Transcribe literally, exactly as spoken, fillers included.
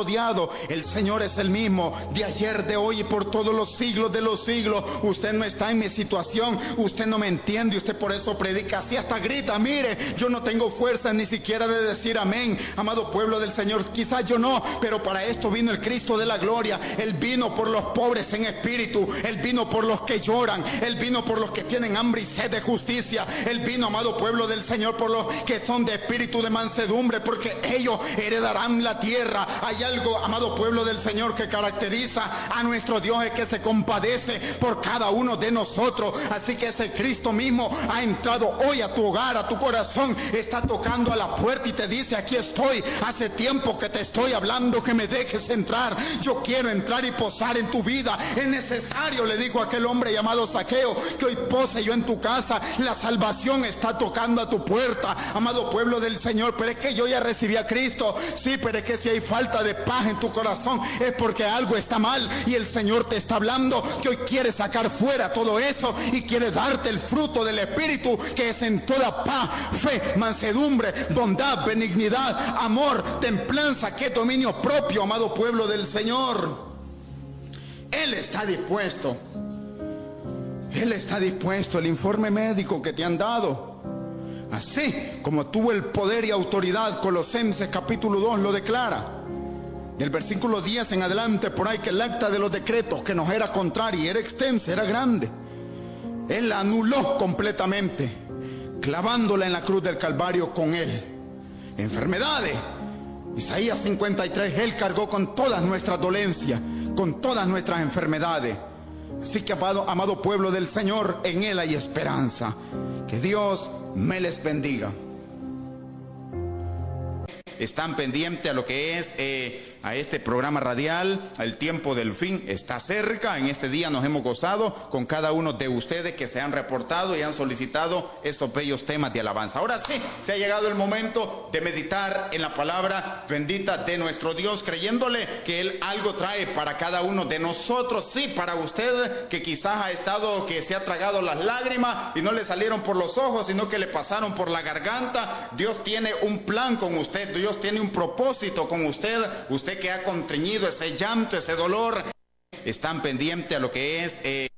rodeado. El Señor es el mismo, de ayer, de hoy y por todos los siglos de los siglos. Usted no está en mi situación, usted no me entiende, usted por eso predica así, hasta grita. Mire, yo no tengo fuerza ni siquiera de decir amén. Amado pueblo del Señor, quizás yo no, pero para esto vino el Cristo de la gloria. Él vino por los pobres en espíritu, Él vino por los que lloran, Él vino por los que tienen hambre y sed de justicia. Él vino, amado pueblo del Señor, por los que son de espíritu de mansedumbre, porque ellos heredarán la tierra. Hay algo, amado pueblo del Señor, que caracteriza a nuestro Dios, es que se compadece por cada uno de nosotros. Así que ese Cristo mismo ha entrado hoy a tu hogar, a tu corazón, está tocando a la puerta y te dice: aquí estoy, hace tiempo que te estoy hablando, que me dejes entrar, yo quiero entrar y posar en tu vida. Es necesario, le dijo aquel hombre llamado Zaqueo, que hoy pose yo en tu casa. La salvación está tocando a tu puerta, amado pueblo del Señor. Pero es que yo ya recibí a Cristo, sí, pero es que si hay falta de paz en tu corazón es porque algo está mal, y el Señor te está hablando que hoy quiere sacar fuera todo eso y quiere darte el fruto del Espíritu, que es en toda paz, fe, mansedumbre, bondad, benignidad, amor, templanza, que dominio propio, amado pueblo del Señor. Él está dispuesto, Él está dispuesto. El informe médico que te han dado, así como tuvo el poder y autoridad, Colosenses capítulo dos lo declara. Del versículo diez en adelante, por ahí, que el acta de los decretos que nos era contraria, era extensa, era grande, Él la anuló completamente, clavándola en la cruz del Calvario con Él. Enfermedades, Isaías cincuenta y tres, Él cargó con todas nuestras dolencias, con todas nuestras enfermedades. Así que, amado, amado pueblo del Señor, en Él hay esperanza. Que Dios me les bendiga. Están pendientes a lo que es eh, a este programa radial. El tiempo del fin está cerca. En este día nos hemos gozado con cada uno de ustedes que se han reportado y han solicitado esos bellos temas de alabanza. Ahora sí, se ha llegado el momento de meditar en la palabra bendita de nuestro Dios, creyéndole que Él algo trae para cada uno de nosotros. Sí, para usted que quizás ha estado, que se ha tragado las lágrimas y no le salieron por los ojos, sino que le pasaron por la garganta. Dios tiene un plan con usted, Dios tiene un propósito con usted. Usted que ha contenido ese llanto, ese dolor, están pendientes a lo que es... Eh